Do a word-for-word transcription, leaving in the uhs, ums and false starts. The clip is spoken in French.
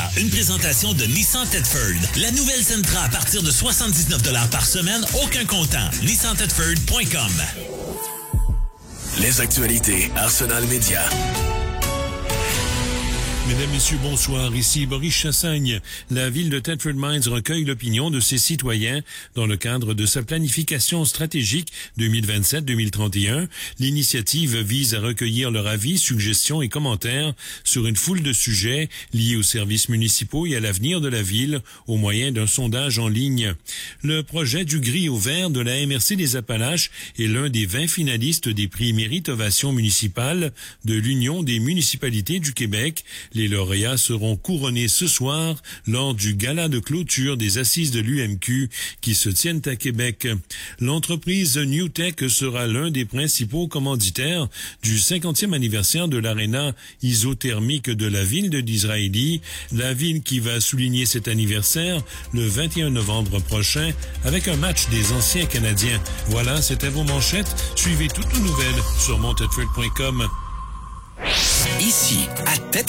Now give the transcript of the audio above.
une présentation de Nissan Thetford. La nouvelle Sentra à partir de soixante-dix-neuf dollars par semaine, aucun comptant. nissan thetford point com. Les actualités Arsenal Média. Mesdames, Messieurs, bonsoir. Ici Boris Chassagne. La ville de Thetford Mines recueille l'opinion de ses citoyens dans le cadre de sa planification stratégique deux mille vingt-sept deux mille trente et un. L'initiative vise à recueillir leur avis, suggestions et commentaires sur une foule de sujets liés aux services municipaux et à l'avenir de la ville au moyen d'un sondage en ligne. Le projet du gris au vert de la M R C des Appalaches est l'un des vingt finalistes des prix Mérite Ovation municipale de l'Union des municipalités du Québec. Les lauréats seront couronnés ce soir lors du gala de clôture des assises de l'U M Q qui se tiennent à Québec. L'entreprise NewTek sera l'un des principaux commanditaires du cinquantième anniversaire de l'aréna isothermique de la ville de Disraeli, la ville qui va souligner cet anniversaire le vingt et un novembre prochain avec un match des anciens Canadiens. Voilà, c'était vos manchettes. Suivez toutes nos nouvelles sur mon thetford point com. Ici, à Thetford.